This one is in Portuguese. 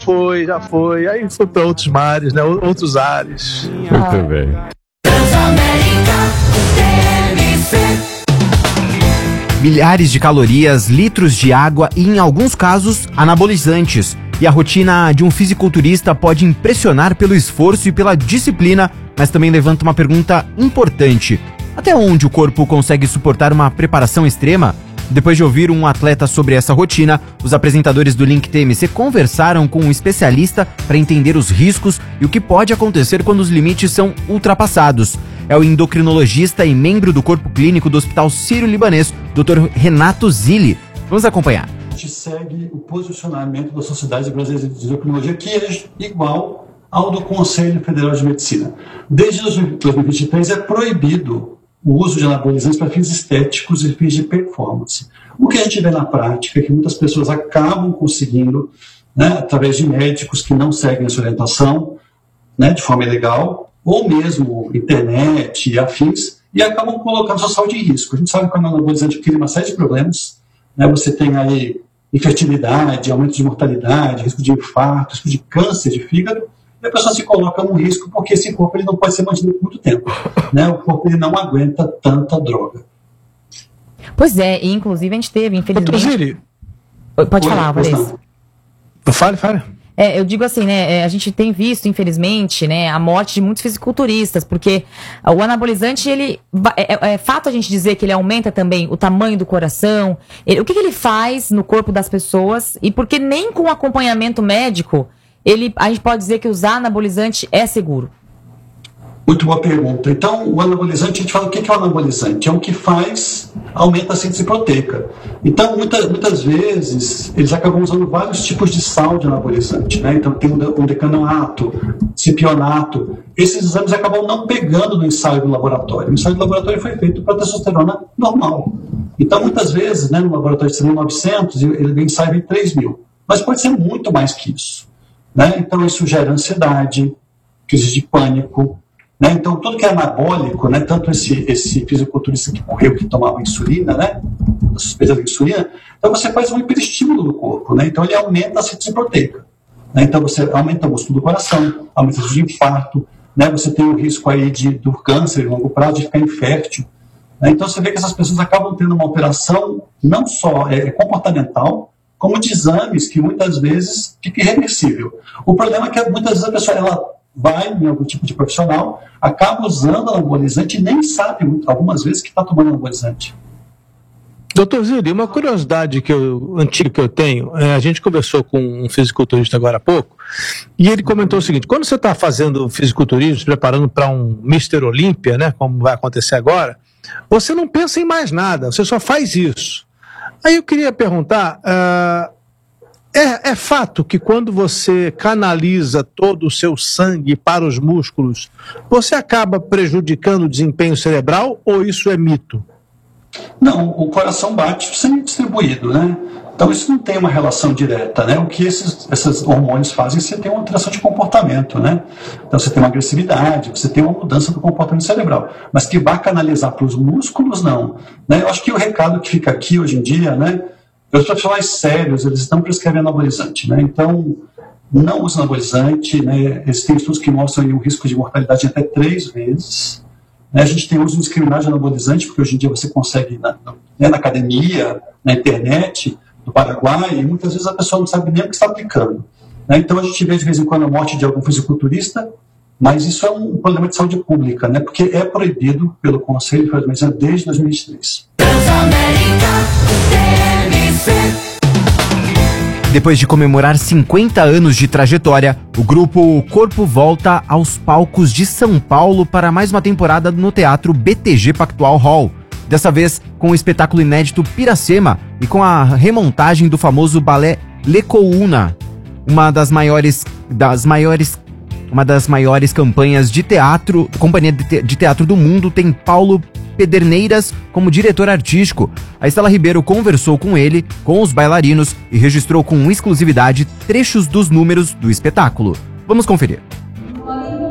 foi. Aí foi para outros mares, né? Outros ares. Muito bem. Milhares de calorias, litros de água e, em alguns casos, anabolizantes. E a rotina de um fisiculturista pode impressionar pelo esforço e pela disciplina, mas também levanta uma pergunta importante. Até onde o corpo consegue suportar uma preparação extrema? Depois de ouvir um atleta sobre essa rotina, os apresentadores do Link TMC conversaram com um especialista para entender os riscos e o que pode acontecer quando os limites são ultrapassados. É o endocrinologista e membro do corpo clínico do Hospital Sírio-Libanês, Dr. Renato Zilli. Vamos acompanhar. A gente segue o posicionamento da Sociedade Brasileira de Endocrinologia, que é igual ao do Conselho Federal de Medicina. Desde 2023 é proibido o uso de anabolizantes para fins estéticos e fins de performance. O que a gente vê na prática é que muitas pessoas acabam conseguindo, né, através de médicos que não seguem essa orientação, né, de forma ilegal, ou mesmo internet e afins, e acabam colocando sua saúde em risco. A gente sabe que o anabolizante cria uma série de problemas, né, você tem aí infertilidade, aumento de mortalidade, risco de infarto, risco de câncer de fígado, e a pessoa se coloca num risco porque esse corpo ele não pode ser mantido por muito tempo, né? O corpo ele não aguenta tanta droga. Pois é, e inclusive a gente teve, infelizmente... Zilli. Pode falar, Valês. Fale. Eu digo assim, né, a gente tem visto, infelizmente, né, a morte de muitos fisiculturistas, porque o anabolizante, ele, é fato a gente dizer que ele aumenta também o tamanho do coração, o que ele faz no corpo das pessoas, e porque nem com acompanhamento médico, a gente pode dizer que usar anabolizante é seguro. Muito boa pergunta. Então, o anabolizante, a gente fala o que é o anabolizante? É o que aumenta a síntese proteica. Então, muitas vezes, eles acabam usando vários tipos de sal de anabolizante, né? Então, tem um decanoato, cipionato. Esses exames acabam não pegando no ensaio do laboratório. O ensaio do laboratório foi feito para testosterona normal. Então, muitas vezes, né, no laboratório de 900, o ensaio vem 3.000. Mas pode ser muito mais que isso, né? Então, isso gera ansiedade, crise de pânico, né? Então, tudo que é anabólico, né? Tanto esse fisiculturista que morreu, que tomava insulina, né? A suspeita da insulina, então você faz um hiperestímulo do corpo, né? Então ele aumenta a síntese proteica, né? Então você aumenta o músculo do coração, aumenta o risco de infarto, né? Você tem o risco aí do câncer de longo prazo, de ficar infértil, né? Então você vê que essas pessoas acabam tendo uma alteração não só comportamental, como de exames que muitas vezes fica irreversível. O problema é que muitas vezes a pessoa ela vai em algum tipo de profissional, acaba usando anabolizante e nem sabe, algumas vezes, que está tomando anabolizante. Doutor Zilli, uma curiosidade antiga que eu tenho, a gente conversou com um fisiculturista agora há pouco, e ele comentou o seguinte: quando você está fazendo fisiculturismo, se preparando para um Mr. Olímpia, né, como vai acontecer agora, você não pensa em mais nada, você só faz isso. Aí eu queria perguntar, é fato que quando você canaliza todo o seu sangue para os músculos, você acaba prejudicando o desempenho cerebral, ou isso é mito? Não, o coração bate semi-distribuído, né? Então isso não tem uma relação direta, né? O que esses hormônios fazem, você tem uma alteração de comportamento, né? Então você tem uma agressividade, você tem uma mudança do comportamento cerebral, mas que vai canalizar para os músculos, não, né? Eu acho que o recado que fica aqui hoje em dia, né? Os profissionais sérios, eles estão prescrevendo anabolizante, né? Então não use anabolizante, né? Existem estudos que mostram aí um risco de mortalidade de até 3 vezes. A gente tem uso indiscriminado de anabolizante, porque hoje em dia você consegue na academia, na internet, no Paraguai, e muitas vezes a pessoa não sabe nem o que está aplicando, né? Então a gente vê de vez em quando a morte de algum fisiculturista, mas isso é um problema de saúde pública, né? Porque é proibido pelo Conselho Federal de Medicina desde 2023. Depois de comemorar 50 anos de trajetória, o grupo Corpo volta aos palcos de São Paulo para mais uma temporada no Teatro BTG Pactual Hall. Dessa vez com o espetáculo inédito Piracema e com a remontagem do famoso balé Lecouna, uma das maiores campanhas de teatro, companhia de teatro do mundo. Tem Paulo Pederneiras como diretor artístico. A Estela Ribeiro conversou com ele, com os bailarinos, e registrou com exclusividade trechos dos números do espetáculo. Vamos conferir.